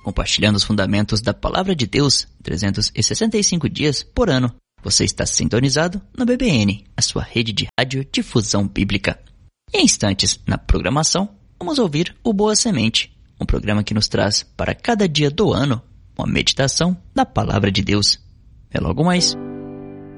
compartilhando os fundamentos da Palavra de Deus 365 dias por ano. Você está sintonizado no BBN, a sua rede de rádio difusão bíblica. E em instantes, na programação, vamos ouvir o Boa Semente, um programa que nos traz para cada dia do ano uma meditação da Palavra de Deus. É logo mais.